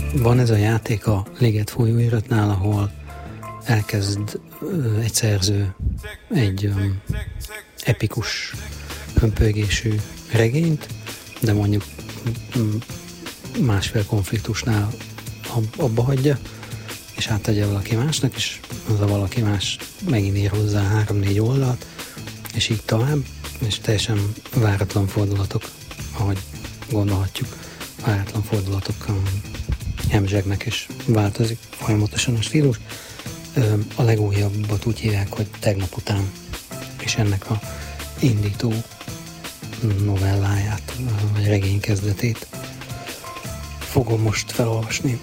Van ez a játék a Liget folyóiratnál, ahol elkezd egy szerző egy epikus, hömpölygésű regényt, de mondjuk másfél konfliktusnál abba hagyja, és átadja valaki másnak, és az a valaki más megint ír hozzá 3-4 oldalt, és így tovább, és teljesen váratlan fordulatok, ahogy gondolhatjuk, váratlan fordulatok hemzsegnek, és változik folyamatosan a stílus. A legújabbat úgy hívják, hogy Tegnap után, és ennek a indító novelláját, vagy regény kezdetét fogom most felolvasni.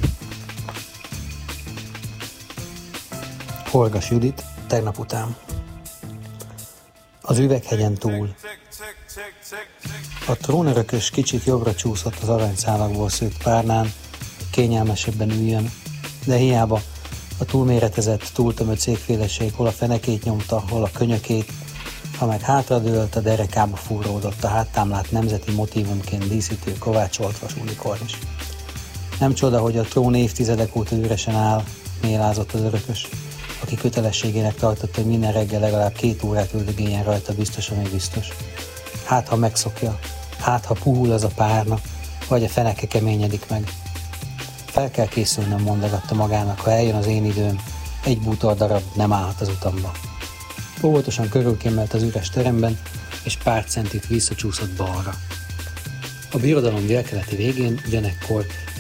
Horgas Judit, Tegnap után. Az üveghegyen túl. A trónörökös kicsit jobbra csúszott az aranyszálakból szőtt párnán, kényelmesebben üljön, de hiába a túlméretezett, túltömött székféleség hol a fenekét nyomta, hol a könyökét, ha meg hátradőlt, a derekába fúródott a háttámlát nemzeti motívumként díszítő kovácsolt vas unikornis. Nem csoda, hogy a trón évtizedek óta üresen áll, mélázott az örökös, aki kötelességének tartotta, hogy minden reggel legalább 2 órát üldögéljen rajta, biztos, ami biztos. Hát, ha megszokja, hát, ha puhul az a párna, vagy a feneke keményedik meg. Fel kell készülnöm, mondogatta magának, ha eljön az én időm, egy bútor darab nem állhat az utamba. Óvatosan körülkémelt az üres teremben, és pár centit visszacsúszott balra. A birodalom délkeleti végén ugyanekkor